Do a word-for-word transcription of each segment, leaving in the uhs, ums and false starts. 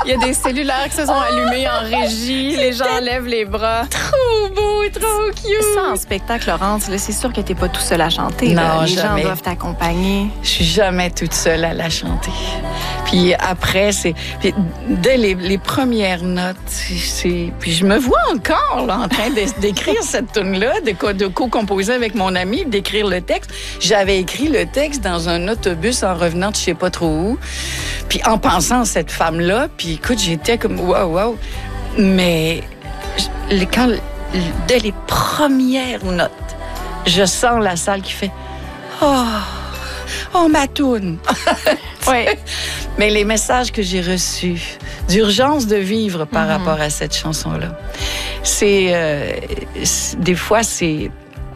Il y a des cellulaires qui se sont allumés en régie. Les gens lèvent les bras. Trop beau, trop cute. Ça, en spectacle, Laurence, là, c'est sûr que t'es pas tout seul à chanter. Là. Non, Les jamais. gens doivent t'accompagner. Je suis jamais toute seule à la chanter. Puis après, c'est... Puis dès les, les premières notes, c'est... Puis je me vois encore là, en train de, d'écrire cette tune-là, de, co- de co-composer avec mon ami, d'écrire le texte. J'avais écrit le texte dans un autobus en revenant de je sais pas trop où. Puis en pensant à cette femme-là, puis écoute, j'étais comme wow, wow. Mais je- quand, dès les premières notes, je sens la salle qui fait oh, oh ma toune. Oui. Mais les messages que j'ai reçus d'urgence de vivre par Mm-hmm. rapport à cette chanson-là, c'est, euh, c'est des fois c'est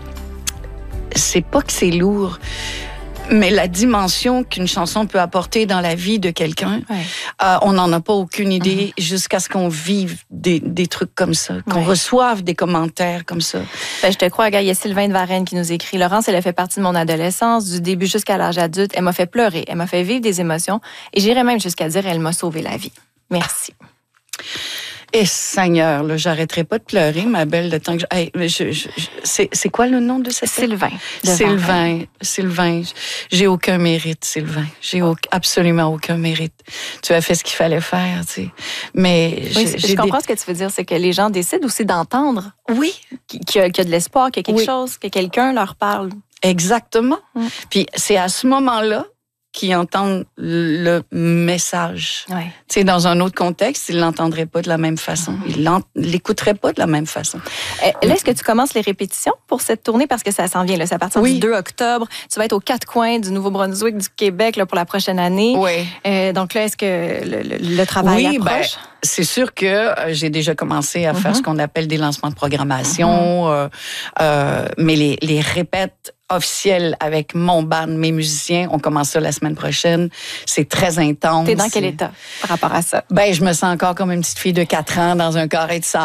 c'est pas que c'est lourd, mais la dimension qu'une chanson peut apporter dans la vie de quelqu'un, Ouais. euh, on n'en a pas aucune idée jusqu'à ce qu'on vive des, des trucs comme ça, qu'on Ouais. reçoive des commentaires comme ça. Ben, je te crois, gars. Il y a Sylvain de Varenne qui nous écrit. Laurence, elle a fait partie de mon adolescence, du début jusqu'à l'âge adulte. Elle m'a fait pleurer, elle m'a fait vivre des émotions et j'irais même jusqu'à dire elle m'a sauvé la vie. Merci. Et Seigneur, là, j'arrêterai pas de pleurer, ma belle, le temps que je... Hey, je, je, je- c'est, c'est quoi le nom de cette... Sylvain. de Varenne. Sylvain, Sylvain, j'ai aucun mérite, Sylvain. J'ai au- absolument aucun mérite. Tu as fait ce qu'il fallait faire, tu sais. Mais Oui, j'ai, je j'ai comprends des... ce que tu veux dire, c'est que les gens décident aussi d'entendre Oui, qu'il y a, qu'il y a de l'espoir, qu'il y a quelque Oui. chose, que quelqu'un leur parle. exactement. Mm. Puis c'est à ce moment-là qu'ils entendent le message. Ouais. Tu sais, dans un autre contexte, ils l'entendraient pas de la même façon. Ils l'ent- l'écouteraient pas de la même façon. Euh, Là, est-ce que tu commences les répétitions pour cette tournée? Parce que ça s'en vient, là. C'est à partir Oui. du deux octobre. Tu vas être aux quatre coins du Nouveau-Brunswick, du Québec, là, pour la prochaine année. Oui. Euh, donc là, est-ce que le, le- le travail Oui, ben, approche? c'est sûr que euh, j'ai déjà commencé à faire Mhm. ce qu'on appelle des lancements de programmation, euh, euh, mais les, les répètes officielles avec mon band, mes musiciens, on commence ça la semaine prochaine. C'est très intense. T'es dans quel C'est- état par rapport à ça? Ben, je me sens encore comme une petite fille de quatre ans dans un carré de sable.